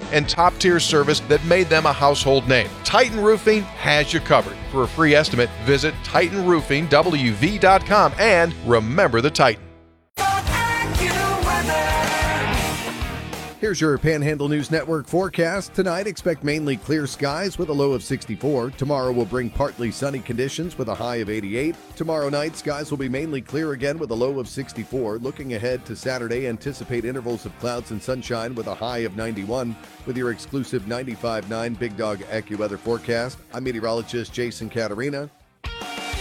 and top-tier service that made them a household name. Titan Roofing has you covered. For a free estimate, visit TitanRoofingWV.com and remember the Titan. Here's your Panhandle News Network forecast. Tonight, expect mainly clear skies with a low of 64. Tomorrow will bring partly sunny conditions with a high of 88. Tomorrow night, skies will be mainly clear again with a low of 64. Looking ahead to Saturday, anticipate intervals of clouds and sunshine with a high of 91. With your exclusive 95.9 Big Dog AccuWeather forecast, I'm meteorologist Jason Caterina.